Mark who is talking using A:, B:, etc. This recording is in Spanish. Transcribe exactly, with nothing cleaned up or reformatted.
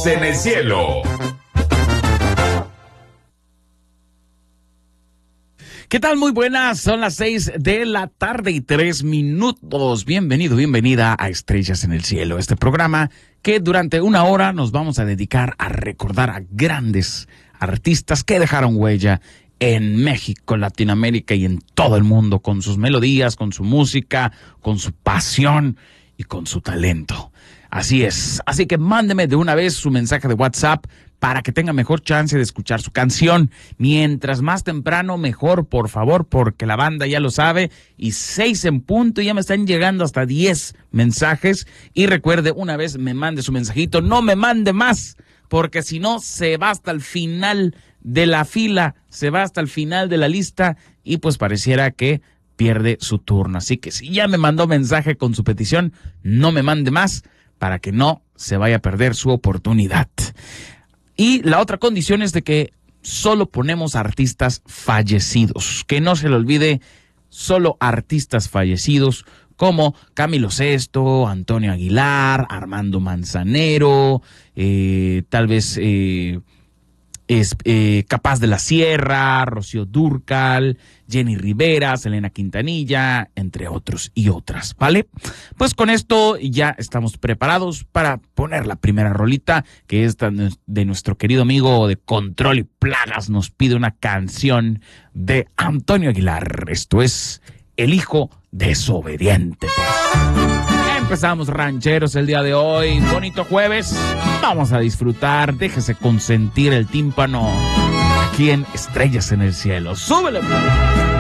A: en el cielo.
B: ¿Qué tal? Muy buenas, son las seis de la tarde y tres minutos. Bienvenido, bienvenida a Estrellas en el Cielo, este programa que durante una hora nos vamos a dedicar a recordar a grandes artistas que dejaron huella en México, Latinoamérica y en todo el mundo, con sus melodías, con su música, con su pasión y con su talento. Así es, así que mándeme de una vez su mensaje de WhatsApp para que tenga mejor chance de escuchar su canción. Mientras más temprano, mejor, por favor, porque la banda ya lo sabe. Y seis en punto, ya me están llegando hasta diez mensajes. Y recuerde, una vez me mande su mensajito, no me mande más, porque si no, se va hasta el final de la fila, se va hasta el final de la lista y pues pareciera que pierde su turno. Así que si ya me mandó mensaje con su petición, no me mande más para que no se vaya a perder su oportunidad. Y la otra condición es de que solo ponemos artistas fallecidos. Que no se le olvide, solo artistas fallecidos como Camilo Sesto, Antonio Aguilar, Armando Manzanero, eh, tal vez eh, es eh, Capaz de la Sierra, Rocío Dúrcal, Jenny Rivera, Selena Quintanilla, entre otros y otras, ¿vale? Pues con esto ya estamos preparados para poner la primera rolita, que es de nuestro querido amigo de Control y Plagas. Nos pide una canción de Antonio Aguilar. Esto es El Hijo Desobediente. Pues. Empezamos rancheros el día de hoy, bonito jueves, vamos a disfrutar, déjese consentir el tímpano aquí en Estrellas en el Cielo. ¡Súbele!